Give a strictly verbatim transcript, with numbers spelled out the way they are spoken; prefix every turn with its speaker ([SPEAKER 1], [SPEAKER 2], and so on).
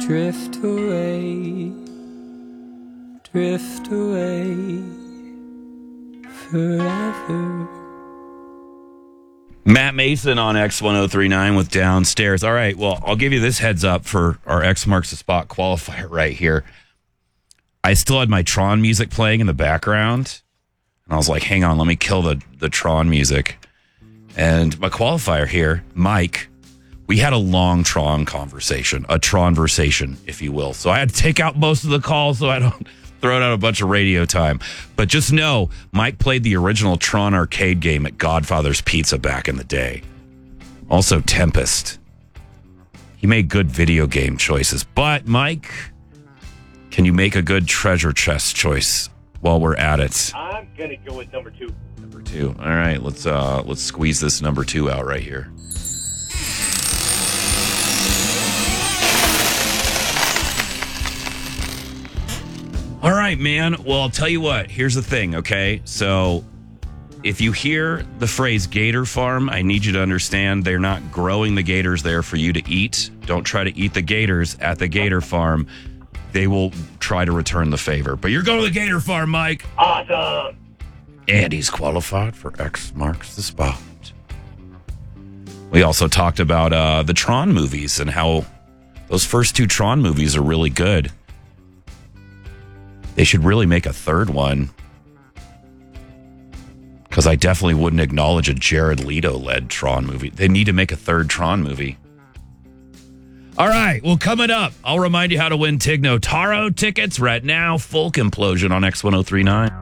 [SPEAKER 1] Drift away, drift away forever.
[SPEAKER 2] Matt Mason on X ten thirty-nine with Downstairs. All right, well, I'll give you this heads up for our X Marks the Spot qualifier right here. I still had my Tron music playing in the background, and I was like, hang on, let me kill the, the Tron music. And my qualifier here, Mike, we had a long Tron conversation, a Tron-versation, if you will. So I had to take out most of the calls so I don't throw out a bunch of radio time. But just know, Mike played the original Tron arcade game at Godfather's Pizza back in the day. Also Tempest. He made good video game choices. But, Mike, can you make a good treasure chest choice while we're at it?
[SPEAKER 3] I'm going to go with number two.
[SPEAKER 2] Number two. All right, let's uh, let's squeeze this number two out right here. All right, man. Well, I'll tell you what. Here's the thing, okay? So if you hear the phrase gator farm, I need you to understand they're not growing the gators there for you to eat. Don't try to eat the gators at the gator farm. They will try to return the favor. But you're going to the gator farm, Mike.
[SPEAKER 3] Awesome.
[SPEAKER 2] And he's qualified for X Marks the Spot. We also talked about uh, the Tron movies and how those first two Tron movies are really good. They should really make a third one. Because I definitely wouldn't acknowledge a Jared Leto-led Tron movie. They need to make a third Tron movie. All right, well, coming up, I'll remind you how to win Tig Notaro tickets right now. Folk Implosion on X ten thirty-nine.